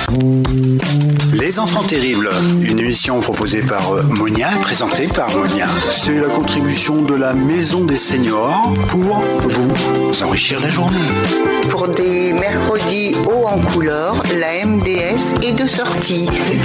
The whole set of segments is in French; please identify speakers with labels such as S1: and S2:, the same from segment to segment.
S1: Les Enfants Terribles, une émission proposée par Monia, présentée par Monia. C'est la contribution de la Maison des Seniors pour vous enrichir la journée.
S2: Pour des mercredis hauts en couleur, la MDS est de sortie.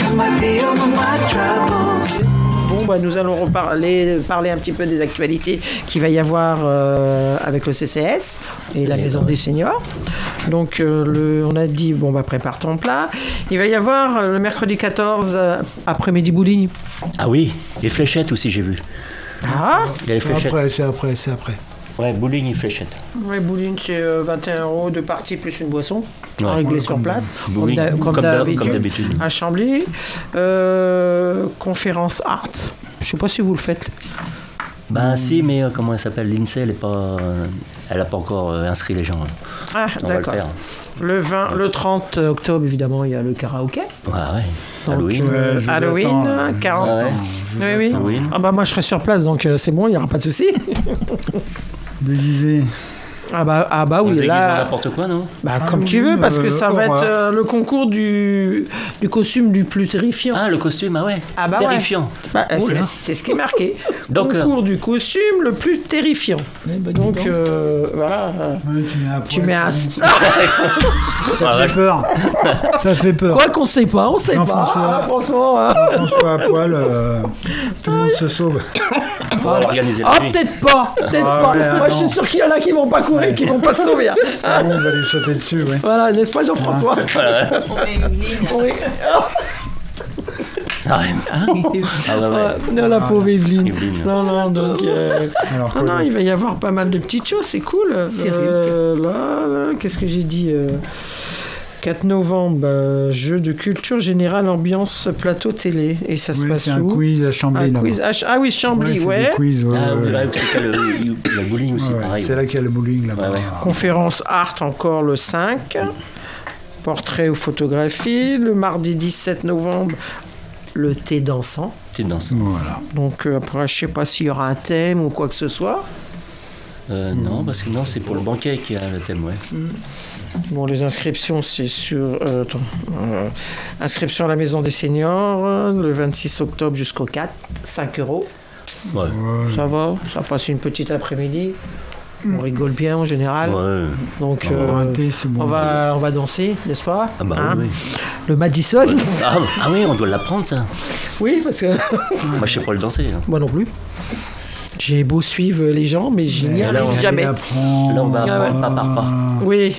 S3: Bon, nous allons parler un petit peu des actualités qu'il va y avoir avec le CCS et la Maison des Seniors. Donc, on a dit, prépare ton plat. Il va y avoir le mercredi 14 après-midi bowling.
S4: Ah oui, les fléchettes aussi, j'ai vu.
S3: Ah,
S4: il y a les fléchettes.
S5: C'est après.
S4: Ouais, bowling et fléchettes.
S3: Ouais, bowling, c'est 21 € de partie plus une boisson, réglée sur place,
S4: bowling, comme d'habitude.
S3: À Chambly. Conférence art. Je ne sais pas si vous le faites.
S4: Si, mais comment elle s'appelle, l'INSEE, elle n'a pas encore inscrit les gens.
S3: Ah,
S4: on
S3: d'accord.
S4: Va le faire.
S3: Le 30 octobre, évidemment, il y a le karaoké.
S4: Ouais.
S3: Donc, Halloween, 40 ans. Oui.
S4: Halloween.
S3: Moi, je serai sur place, donc c'est bon, il n'y aura pas de souci.
S5: Déguisé.
S3: Oui, là.
S4: N'importe quoi, non?
S3: Comme tu veux, parce que ça va être le concours du costume du plus terrifiant.
S4: Ah, le costume, terrifiant.
S3: Ouais. C'est ce qui est marqué. Concours du costume le plus terrifiant. Donc, voilà.
S5: Tu mets un Ça fait peur. Ça fait peur.
S3: Quoi qu'on sait pas, on sait pas.
S5: François à poil, tout le monde se sauve.
S4: On va l'organiser la nuit.
S3: Peut-être pas. Moi, je suis sûr qu'il y en a qui vont pas courir, qui vont pas se sauver.
S5: On va lui sauter dessus, oui.
S3: Voilà, n'est-ce pas, Jean-François? Oui. Non, la pauvre Evelyne. Non, donc. Il va y avoir pas mal de petites choses, c'est cool. Là, qu'est-ce que j'ai dit 4 novembre, jeu de culture générale, ambiance plateau télé. Et ça se passe
S5: c'est un quiz à Chambly.
S3: Chambly,
S5: ouais.
S3: Quiz,
S4: c'est le bowling aussi, pareil.
S5: C'est là qu'il y a le bowling, là-bas.
S4: Ouais.
S3: Conférence art encore le 5. Portrait ou photographie. Le mardi 17 novembre, le thé dansant.
S5: Voilà.
S3: Donc après, je sais pas s'il y aura un thème ou quoi que ce soit.
S4: Non, parce que c'est pour le banquet qu'il y a le thème, ouais.
S3: Bon, les inscriptions, c'est sur... inscription à la Maison des Seniors, le 26 octobre jusqu'au 4, 5 €.
S4: Ouais.
S3: Ça va, ça passe une petite après-midi. On rigole bien en général.
S4: Ouais.
S3: Donc,
S5: on
S3: va danser, n'est-ce pas?
S4: Oui.
S3: Le Madison.
S4: Ah oui, on doit l'apprendre, ça.
S3: Oui, parce que...
S4: Moi, je sais pas le danser.
S3: Moi non plus. J'ai beau suivre les gens, mais je n'y arrive jamais.
S4: Là, on va apprendre pas par pas.
S3: Oui.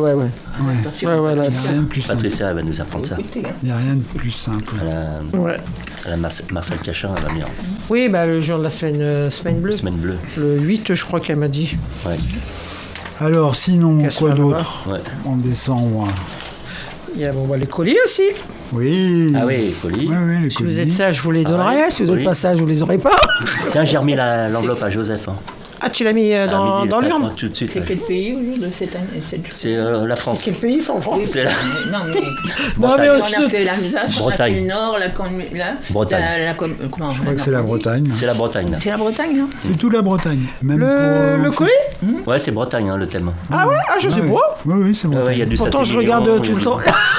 S4: Patricia, elle va nous apprendre ça.
S5: Il n'y a rien de plus simple.
S4: Marcel Cachin, elle va venir.
S3: Oui, le jour de la semaine bleue.
S4: Semaine bleue.
S3: Le 8, je crois qu'elle m'a dit.
S4: Ouais.
S5: Alors, sinon, quoi d'autre en décembre?
S3: Il y a les colis aussi.
S5: Oui.
S4: Ah oui, les colis.
S5: Oui, les
S3: si
S5: colis.
S3: vous êtes sage, vous les donnerez. Si vous n'êtes pas sage, vous les aurez pas.
S4: Tiens, j'ai remis l'enveloppe à Joseph.
S3: Ah, tu l'as mis dans l'urne?
S4: Tout de suite.
S2: C'est quel pays au jour de cette année?
S4: C'est la France.
S3: C'est quel pays sans France?
S2: Non, mais
S3: on
S2: a fait l'Alsace, on a fait
S4: Bretagne.
S2: le Nord,
S4: Bretagne.
S5: Je crois que c'est la Bretagne.
S4: C'est la Bretagne.
S2: C'est la Bretagne, hein?
S5: C'est tout la Bretagne. Même
S3: le colis?
S4: Ouais, c'est Bretagne, le thème.
S3: Ah ouais? Ah, je sais pas.
S5: Oui, c'est Bretagne.
S4: Il y a du
S3: Pourtant, je regarde tout le temps.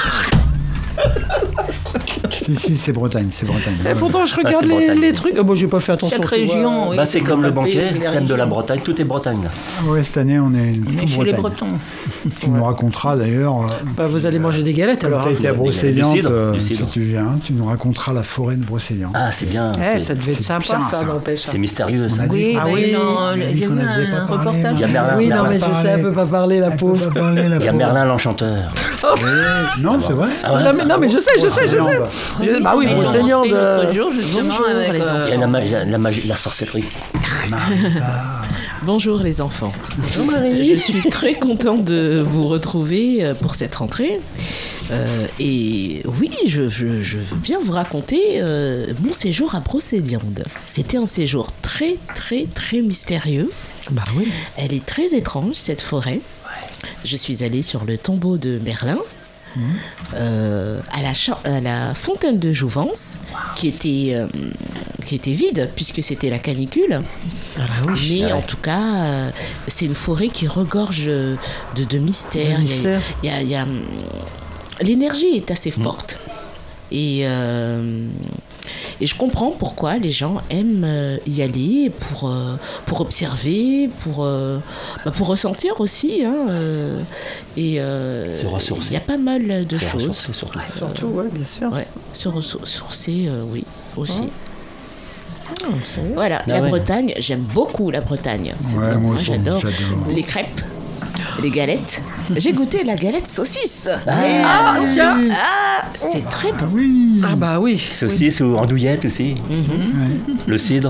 S5: Si, c'est Bretagne.
S3: Et pourtant, je regarde les trucs. J'ai pas fait attention.
S2: Chaque région, oui.
S4: C'est comme le banquet, thème de la Bretagne, tout est Bretagne. Là.
S5: Ouais, cette année, on est
S2: chez les Bretons.
S5: Tu nous raconteras d'ailleurs.
S3: Vous allez manger des galettes alors.
S5: Tu as été à Brocéliande,
S4: du cidre.
S5: si tu viens, tu nous raconteras la forêt de Brocéliande.
S4: Ah, c'est bien.
S3: Ça devait être sympa, ça n'empêche.
S4: C'est mystérieux, ça.
S2: Oui,
S3: il y
S2: a un reportage.
S4: Il y a Merlin.
S3: Oui, non, mais je sais, elle peut pas parler, la pauvre.
S4: Il y a Merlin l'enchanteur.
S5: Non, c'est vrai.
S3: Non, mais je sais. Oui, Brocéliande.
S4: Il y a la sorcellerie.
S6: Bonjour les enfants.
S3: Bonjour Marie.
S6: Je suis très contente de vous retrouver pour cette rentrée. Et oui, je veux bien vous raconter mon séjour à Brocéliande. C'était un séjour très, très, très mystérieux.
S3: Oui.
S6: Elle est très étrange, cette forêt. Je suis allée sur le tombeau de Merlin. À la fontaine de Jouvence, qui était vide puisque c'était la canicule. Mais en tout cas, c'est une forêt qui regorge de mystères. Il y a l'énergie est assez forte. Et je comprends pourquoi les gens aiment y aller pour observer, pour ressentir aussi.
S4: Se ressourcer.
S6: Il y a pas mal de choses.
S3: Surtout, ouais, bien sûr.
S6: Ouais, se ressourcer, oui, aussi.
S3: C'est bien.
S6: Voilà, la Bretagne, j'aime beaucoup la Bretagne.
S5: Ouais, moi aussi,
S6: j'adore.
S5: j'adore.
S6: Les crêpes, les galettes. J'ai goûté la galette saucisse. C'est très bon.
S5: Oui.
S3: Ah bah oui.
S4: Saucisse ou andouillette aussi. Le cidre.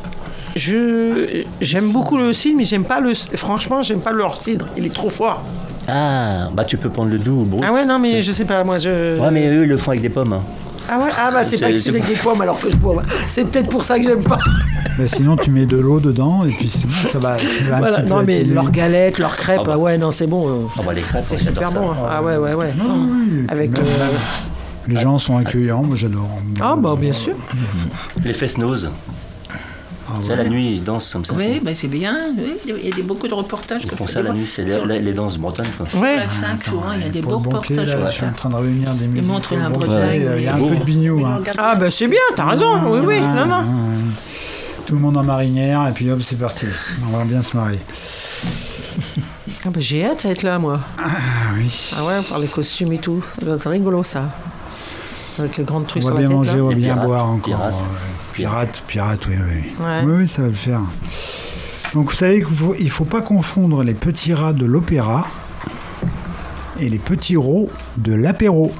S3: J'aime beaucoup le cidre, mais franchement, j'aime pas leur cidre. Il est trop fort.
S4: Ah, bah tu peux prendre le doux ou le brut.
S3: Ah ouais, non, mais je sais pas, moi
S4: Ouais, mais eux, ils le font avec des pommes. Hein.
S3: Ah ouais, c'est pas que c'est avec des pommes alors que je bois. C'est peut-être pour ça que j'aime pas.
S5: Mais sinon, tu mets de l'eau dedans et puis c'est bon, ça va.
S3: Voilà, non, mais leurs galettes, leurs crêpes, ouais, non, c'est bon.
S4: Ah bah les crêpes,
S3: C'est super bon. Ah ouais.
S5: Non, oui,
S3: Avec
S5: les gens sont accueillants, moi j'adore.
S3: Ah bah bien sûr.
S4: Les fest-noz. Ça, la nuit, ils dansent comme ça.
S7: Oui, bah c'est bien. Oui, il y a beaucoup de reportages.
S4: Ils font ça la nuit, c'est les danses bretonnes. Quoi.
S3: Ouais.
S7: À 5 souvent, il y a des beaux
S5: Pour le banquet,
S7: reportages.
S5: là, je suis en train de réunir des musiques.
S7: montrent la
S5: pour le
S7: Bretagne.
S5: banquet, il y a un peu de bignou. Hein.
S3: Ah bah c'est bien, t'as raison. Oui, non.
S5: Tout le monde en marinière et puis hop, c'est parti. On va bien se marrer.
S3: Ah bah j'ai hâte d'être là, moi.
S5: Ah oui.
S3: Ah ouais, par les costumes et tout. C'est rigolo, ça. Avec le grand truc
S5: On
S3: sur
S5: va
S3: la
S5: bien
S3: tête.
S5: manger,
S3: là.
S5: on va
S4: Les
S5: bien
S4: pirates,
S5: boire encore.
S4: pirates.
S5: Oui.
S3: Ouais.
S5: Oui, ça va le faire. Donc vous savez qu'il ne faut pas confondre les petits rats de l'opéra et les petits rots de l'apéro.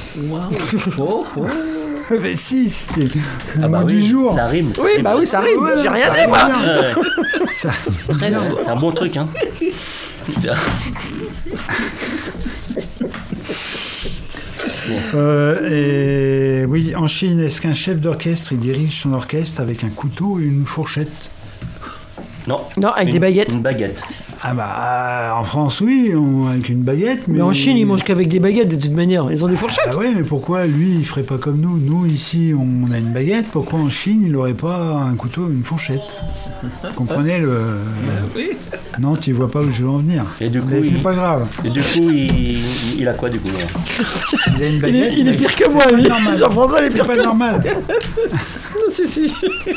S5: Mais si, c'était le mot du jour.
S4: Ça rime.
S3: Oui, bah oui, ça arrive.
S5: Ouais,
S3: J'ai rien
S5: ça
S3: dit, moi.
S5: rime bien.
S4: Ouais.
S5: Ça-
S4: C'est un bon truc, hein.
S5: Et oui, en Chine, est-ce qu'un chef d'orchestre il dirige son orchestre avec un couteau et une fourchette?
S4: Non.
S3: Non, avec des baguettes.
S4: Une baguette.
S5: Ah bah en France oui, avec une baguette.
S3: Mais en Chine, ils mangent qu'avec des baguettes de toute manière. Ils ont des fourchettes.
S5: Ah oui, mais pourquoi lui il ferait pas comme nous? Nous ici on a une baguette, pourquoi en Chine il n'aurait pas un couteau et une fourchette? Vous comprenez le... Non, tu vois pas où je veux en venir.
S4: Et du coup,
S5: Mais c'est pas grave.
S4: Et du coup, il a quoi du coup là
S5: Il a une baguette.
S3: Il est
S5: mais
S3: pire que
S5: c'est
S3: moi,
S5: pas
S3: lui.
S5: normal.
S3: Jean-François, il est
S5: C'est
S3: pire
S5: pas
S3: que
S5: normal.
S3: Si.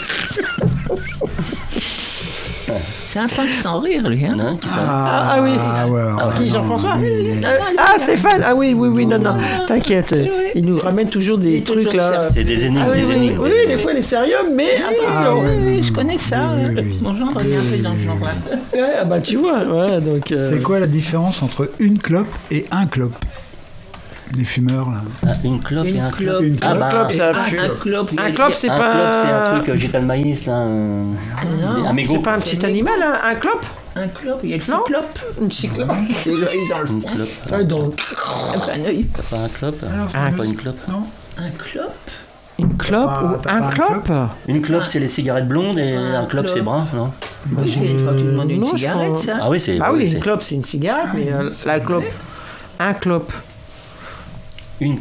S7: C'est un punk sans rire, lui. Hein.
S4: Hein, qui ça
S3: Ah oui.
S5: Ouais,
S3: Qui,
S5: non,
S3: Jean-François
S5: il est-
S3: Ah, Stéphane. Ah oui, non. T'inquiète. Il nous ramène toujours des trucs là.
S4: C'est des énigmes,
S3: Ah oui,
S4: des
S3: oui,
S4: énigmes.
S3: oui, des fois il est sérieux, mais
S5: Ah,
S3: attention.
S5: ouais.
S7: Je connais ça.
S5: Oui.
S7: Mon gendre est un peu dans ce genre-là.
S3: Ouais, ah bah tu vois, ouais, donc.
S5: C'est quoi la différence entre une clope et un clope? Les fumeurs là.
S4: Ah, une clope et un clope.
S5: Une
S4: Ah
S5: clope,
S4: bah,
S3: clope, ça
S7: Un
S3: fume.
S7: clope.
S3: Un clope, c'est
S4: un
S3: pas.
S4: clope, c'est un truc gita de maïs là. Un mégot.
S3: C'est pas un petit animal, hein, un clope.
S7: Un clope, il y a le
S3: Non.
S7: cyclope.
S3: Une cyclope.
S7: C'est l'œil dans le
S4: Une
S7: fond.
S4: clope.
S3: Ouais, donc.
S7: Un œil.
S4: T'as pas un clope
S3: Un
S4: Pas une clope.
S5: Non.
S7: Un clope.
S3: Une clope
S5: Ah,
S3: ou
S5: t'as pas
S3: un
S5: un
S3: clope.
S4: Une clope, c'est les cigarettes blondes et un clope, c'est brun, non
S7: Bah, je vais quand tu demandes une
S3: Non, je
S7: cigarette,
S3: crois-
S7: ça.
S4: Ah oui, c'est.
S3: Bah oui,
S4: c'est
S3: une clope c'est une cigarette, mais la clope. Un clope.
S4: une.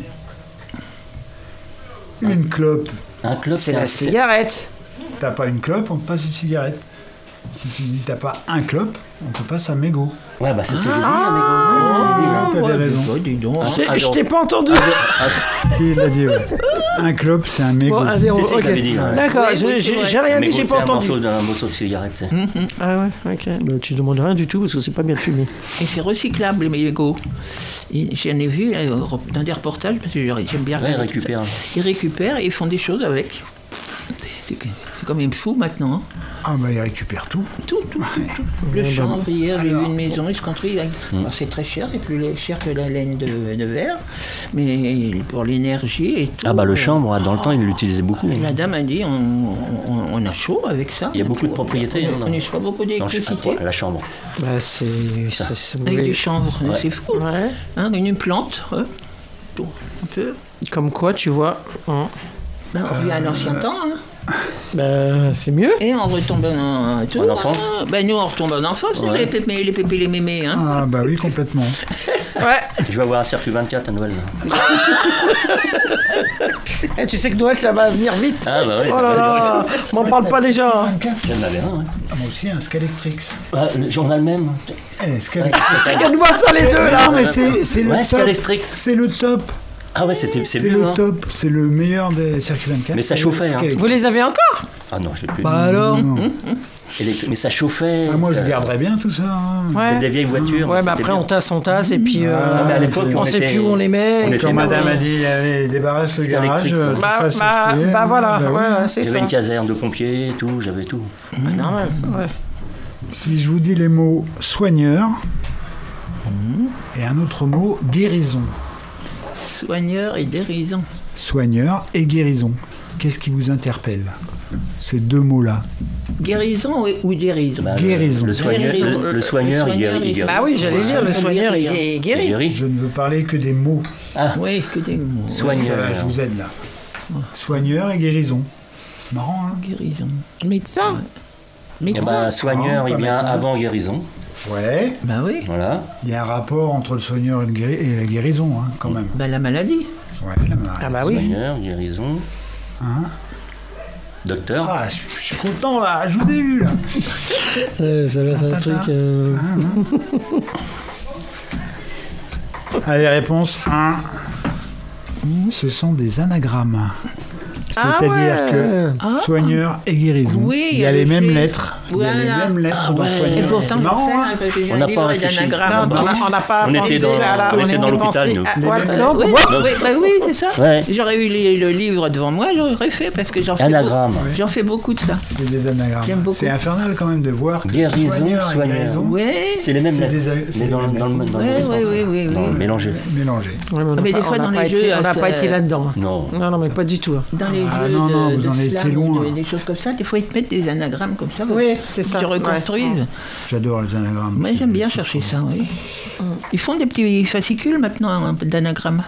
S5: Une clope.
S4: Un clope,
S3: C'est la cigarette.
S5: T'as pas une clope, on te passe une cigarette. Si tu dis t'as pas un clope, on te passe un mégot.
S4: Ouais, bah c'est ce que j'ai dit, un
S5: Ah, t'avais raison.
S7: Oh, dis donc.
S3: Je t'ai pas entendu.
S5: Si, il l'a dit, ouais. Un clope, c'est un mégot.
S3: Bon, un zéro,
S4: C'est ce qu'il
S3: ok.
S4: avait dit, ouais.
S3: D'accord,
S7: Oui, oui, c'est
S3: j'ai
S7: vrai.
S3: j'ai rien dit, j'ai pas entendu.
S4: Un morceau de cigarette, c'est.
S3: Ah ouais, ok. Bah, tu demandes rien du tout parce que c'est pas bien de fumer.
S7: Et c'est recyclable, les mégots. Et j'en ai vu dans des reportages, parce que j'aime bien
S4: Ouais, ils
S7: regarder
S4: récupèrent.
S7: ça. Ils récupèrent et ils font des choses avec. C'est quand même fou maintenant. Hein.
S5: Ah bah il récupère tout.
S7: Tout. Le chanvre, hier, j'ai vu une maison, ils se construisent. Alors, c'est très cher, c'est plus cher que la laine de verre. Mais pour l'énergie et tout.
S4: Ah bah le chanvre, dans le temps, ils l'utilisaient beaucoup.
S7: La dame a dit on a chaud avec ça.
S4: Il y a beaucoup de propriétés, hein,
S7: On n'utilise pas beaucoup
S4: Dans
S7: d'électricité.
S4: la chambre.
S3: Bah, c'est
S7: Avec du chanvre,
S4: Ouais.
S7: c'est fou.
S3: Ouais.
S7: Hein, une plante, tout, un peu.
S3: Comme quoi, tu vois. Hein.
S7: Ben, on revient à l'ancien temps. Hein.
S3: Bah, c'est mieux.
S7: Et on retombe en, tout,
S4: En enfance.
S7: hein. Ben, nous, on retombe en enfance,
S4: Ouais.
S7: les pépés, les mémés. Hein.
S5: Ah bah oui, complètement.
S3: Ouais.
S4: Je vais avoir un circuit 24 à Noël. Là.
S3: Et tu sais que Noël, ça va venir vite.
S4: Ah bah oui.
S3: Oh là là, m'en parle pas déjà. hein.
S4: J'en avais un, ouais.
S5: Ah, moi aussi, un Scalextrix.
S4: Ah, le journal même.
S5: Scalextrix.
S3: Regarde-moi ça les deux là.
S5: Non, mais c'est le
S4: Ouais,
S5: top.
S4: Scalextrix.
S5: C'est le top.
S4: Ah ouais, c'est
S5: C'est
S4: mieux,
S5: le
S4: hein.
S5: top. C'est le meilleur des circuits 24.
S4: Mais ça chauffait, hein.
S5: Scalextrix.
S3: Vous les avez encore?
S4: Ah non, je l'ai plus.
S5: Bah alors
S4: Mais ça chauffait.
S5: moi,
S4: ça...
S5: je garderais bien tout ça. hein.
S3: Ouais.
S4: C'était des vieilles voitures.
S3: Ouais, mais
S4: c'était
S3: après
S4: bien.
S3: on tasse et puis
S4: mais à l'époque,
S3: on sait
S4: était-
S3: plus où on les met.
S4: on
S3: et
S4: était
S3: puis
S5: Quand
S3: on-
S5: madame a dit, allez, débarrasse le
S4: Scalextrix,
S5: garage,
S4: ça.
S5: tout
S3: Bah,
S5: ça, c'est
S3: bah,
S5: jeté.
S3: bah voilà,
S5: Bah oui.
S3: ouais, c'est
S4: J'avais
S3: ça.
S4: une caserne de pompiers et tout, j'avais tout.
S3: Normal, ouais.
S5: Si je vous dis les mots soigneur et un autre mot guérison.
S7: Soigneur et dérision.
S5: Soigneur et guérison. Qu'est-ce qui vous interpelle? Ces deux mots-là.
S7: Guérison ou dérision?
S4: Bah,
S5: Guérison.
S4: Le soigneur,
S7: Guérison.
S4: le soigneur, il guérit. Il guérit.
S3: Bah oui, j'allais dire, le
S7: Ouais,
S3: soigneur il
S7: bien.
S3: est
S4: Il
S3: guéri.
S4: guérit.
S5: Je ne veux parler que des mots.
S4: Ah,
S7: Oui, que des mots.
S4: soigneur.
S5: Je vous aide là. Soigneur et guérison. C'est marrant, hein?
S7: Guérison.
S6: Médecin.
S4: Eh
S6: Médecin.
S4: ben, soigneur,
S5: pas
S4: il vient
S5: médecin.
S4: avant guérison.
S5: Ouais.
S7: Bah oui.
S4: Voilà.
S5: Il y a un rapport entre le soigneur et la guérison, hein, quand même.
S7: Bah la maladie.
S5: Ouais, la maladie.
S3: Ah bah oui.
S4: Soigneur, guérison.
S5: Hein?
S4: Docteur.
S5: Ah, je suis content là, je vous ai vu là.
S3: Ça va être un truc.
S5: Allez, réponse 1. Ce sont des anagrammes.
S3: Ah
S5: C'est-à-dire
S3: ouais.
S5: que
S7: Ah.
S5: soigneur et guérison,
S7: Oui,
S5: il y a
S7: il y
S5: les
S7: a
S5: mêmes
S7: le fait.
S5: lettres. Il y a les
S7: Voilà.
S5: mêmes lettres dans
S7: Et
S5: soigneur.
S7: pourtant,
S5: C'est marrant, hein?
S7: parce que j'ai
S4: On
S7: un
S4: n'a pas
S7: livre
S4: réfléchi.
S7: d'anagrammes.
S3: Non, on n'a pas
S4: On était
S3: pensé
S4: dans-
S3: à la-
S4: on était dans
S3: était
S4: l'hôpital,
S3: pensé
S4: nous.
S3: à-
S5: Les
S3: ouais,
S5: mêmes-
S3: non,
S7: Oui,
S3: moi-
S7: oui, bah oui, c'est ça.
S4: Ouais.
S7: J'aurais eu le livre devant moi, j'aurais fait parce que j'en fais
S4: Anagramme.
S7: beaucoup. J'en fais beaucoup de ça.
S5: C'est des anagrammes.
S7: J'aime beaucoup.
S5: C'est infernal quand même de voir que
S4: Guérison,
S5: soigneur et
S4: soigneur.
S5: guérison
S7: Ouais.
S4: C'est les mêmes
S5: C'est
S4: lettres.
S5: des-
S4: Mais
S5: c'est
S4: dans
S5: les
S4: le
S5: mêmes.
S4: dans le
S7: Ouais,
S4: même sens.
S7: ouais, ouais,
S4: Non,
S7: ouais.
S4: mélangé.
S5: mélangés.
S3: Ouais, on n'a
S7: Mais
S3: pas-
S7: des fois,
S3: on n'a
S7: dans
S3: pas
S7: les
S3: été-
S7: jeux,
S3: on n'a
S7: ça-
S3: pas été là-dedans.
S4: Non.
S3: Non, mais pas du tout.
S7: Dans les
S5: Ah,
S7: jeux
S5: non, non,
S7: de
S5: vous en étiez
S7: slam ou
S5: loin.
S7: des choses comme ça, des fois ils te mettent des anagrammes comme ça.
S3: Oui, c'est ça.
S7: Qui reconstruisent.
S5: J'adore les anagrammes.
S7: Moi j'aime bien chercher ça, oui. Ils font des petits fascicules maintenant hein, d'anagrammes.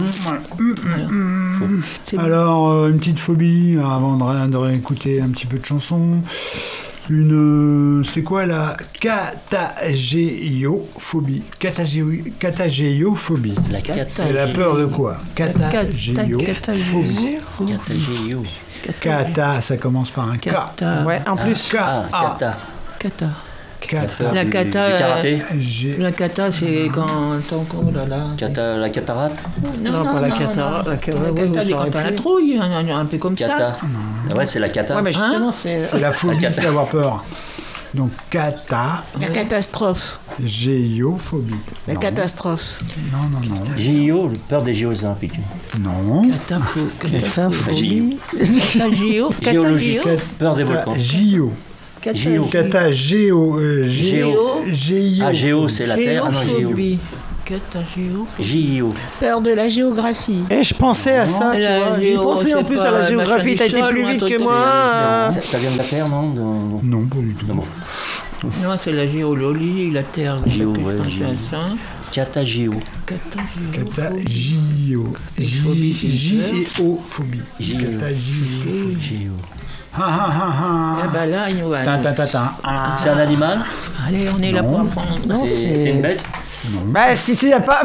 S7: C'est bon.
S5: Alors, une petite phobie avant de réécouter un petit peu de chansons. C'est quoi la catagéophobie? Catagéophobie.
S4: La cata.
S5: C'est la peur de quoi? Catagéophobie.
S4: Catagéo.
S5: Cata, ça commence par un K.
S7: Cata.
S3: Ouais, en plus.
S4: Ah, cata.
S7: Cata.
S5: Cata.
S7: La
S4: Du
S7: cata.
S4: karaté.
S7: La cata, c'est quand oh là là.
S4: La cataracte.
S3: Non, pas la cataracte. La
S7: La
S3: cata, ouais,
S7: cata,
S3: vous
S7: c'est quand
S3: saurez
S7: t'as la
S3: plus.
S7: trouille, un peu comme
S4: Cata.
S7: ça.
S4: Ah ouais, c'est la cata.
S3: Ouais, mais justement, c'est.
S5: C'est la phobie,
S4: cata.
S5: c'est d'avoir peur. Donc,
S6: La catastrophe.
S5: catagéophobie.
S6: La
S5: Non.
S6: catastrophe.
S5: Non, non, non.
S4: JO, peur des JO olympiques.
S5: Non.
S4: JO.
S7: Géologie.
S4: Géologique. Peur des volcans.
S5: Géo.
S4: Géo.
S5: Catagéo.
S4: Géo.
S5: Géo.
S4: Ah, Géo, c'est la Terre. Ah non, Géo.
S7: Géophobie. Catagéo.
S4: JO.
S6: Peur de la géographie.
S3: Et je pensais à ça, tu
S7: La
S3: vois. J'y
S7: géo,
S3: pensais en
S7: c'est
S3: plus
S7: pas
S3: à la géographie.
S7: machin
S3: T'as
S7: du
S3: été
S7: sol
S3: plus
S7: ou un
S3: vite
S7: truc
S3: que
S7: comme
S3: moi.
S4: Ça vient de la Terre, non?
S5: Non, pas du tout.
S4: Non, bon.
S7: Non, c'est la géologie, la Terre.
S4: Géo,
S7: Donc,
S4: ouais,
S7: je pensais
S4: géo.
S7: à ça.
S4: Catagéo.
S5: Catagéo. Géophobie.
S4: Géo.
S5: Catagéo.
S4: Géo.
S5: Ha ha ha
S7: Ah
S5: ha.
S7: bah là, il nous va.
S5: Ta ta ta ta. Ah.
S4: C'est un animal?
S7: Allez, on est là pour apprendre.
S3: Non,
S4: C'est une bête?
S3: Bah, si, y a pas.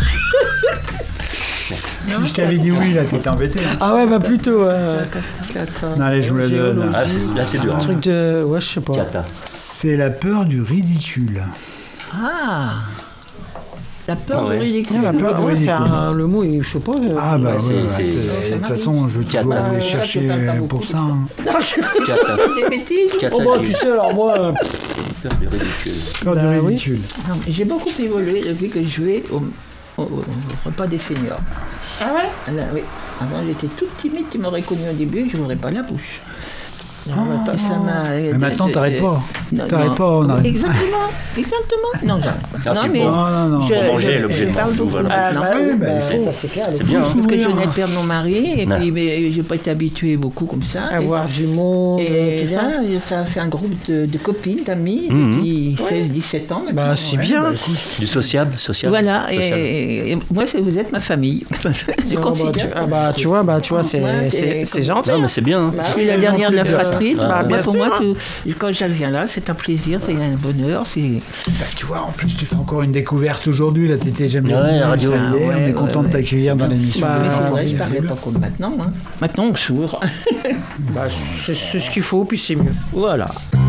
S5: Si je t'avais dit oui, là, t'étais embêté. hein.
S3: Ah ouais, bah plutôt. Cata.
S5: Non, allez, je vous la donne.
S4: Ah, là, c'est dur.
S3: Un truc de. Ouais, je sais pas.
S4: Cata.
S5: C'est la peur du ridicule.
S7: Ah, la peur
S4: Ah ouais.
S7: du ridicule.
S5: La peur du
S3: Ouais, c'est
S5: ridicule.
S3: le mot, je sais pas.
S5: Ah bah
S4: Ouais,
S5: ouais,
S4: c'est-
S5: ouais,
S4: c'est-
S5: de toute façon, je veux toujours
S4: Cata.
S5: aller
S7: Ah,
S5: chercher
S7: là, tu parles pas
S5: pour ça. hein.
S4: Cata.
S7: Des bêtises.
S3: Oh bah, tu
S4: Catagéo.
S3: sais, alors moi.
S4: Peur du ridicule.
S5: Peur
S3: Bah
S5: du
S3: oui.
S5: ridicule.
S7: Non, mais j'ai beaucoup évolué depuis que je jouais au repas des seniors.
S3: Ah ouais?
S7: Alors, oui. Avant, j'étais toute timide. Tu m'aurais connu au début, je n'ouvrais pas la bouche. Et ça m'a.
S5: Mais maintenant, t'arrêtes pas.
S7: Non,
S5: T'arrêtes
S7: non.
S5: pas, on arrête.
S7: Exactement, exactement. Non, j'arrête.
S4: Ah,
S7: Non,
S4: tu
S7: mais.
S4: peux.
S5: Non, non, non.
S7: je-
S4: Pour manger,
S7: je-
S4: l'objet
S7: je
S4: de
S7: parle
S4: manger,
S7: beaucoup
S4: voilà.
S7: maintenant.
S3: bah oui,
S5: bah,
S3: bah,
S5: il faut.
S3: ça c'est clair.
S4: C'est bien, hein.
S7: Parce que je
S5: S'ouvrir,
S7: venais
S5: hein.
S7: de perdre mon mari, et
S4: Ouais.
S7: puis mais j'ai pas été habituée beaucoup comme ça.
S3: Avoir du monde.
S7: Et
S3: tout
S7: ça,
S3: ça.
S7: ça a fait un groupe de copines, d'amis,
S4: Mhm.
S7: depuis 16-17 ans. maintenant.
S3: Bah, c'est bien.
S4: Du sociable, sociable.
S7: Voilà,
S4: Sociable.
S7: et moi, vous êtes ma famille. Je
S3: Ah,
S7: considère.
S3: tu vois, c'est
S7: Ouais,
S3: c'est gentil.
S4: Non, mais c'est bien. Hein.
S7: Je suis la dernière de la fratrie.
S4: Ah,
S7: donc,
S3: bien
S7: pour
S3: sûr,
S7: moi,
S3: hein.
S7: quand je viens là, c'est un plaisir, c'est un bonheur. C'est...
S5: Bah, tu vois, en plus, tu fais encore une découverte aujourd'hui. Là, t'étais jamais
S4: Ouais,
S5: venu,
S4: radio.
S5: ça y est,
S7: Ah, ouais,
S5: on est content
S7: ouais,
S5: de t'accueillir dans l'émission.
S3: Bah,
S7: Mais c'est
S5: Ah,
S7: vrai, je
S5: oui,
S7: parlais
S5: oui.
S7: pas comme maintenant. Hein. Maintenant, on s'ouvre.
S3: Bah, c'est ce qu'il faut, puis c'est mieux.
S7: Voilà.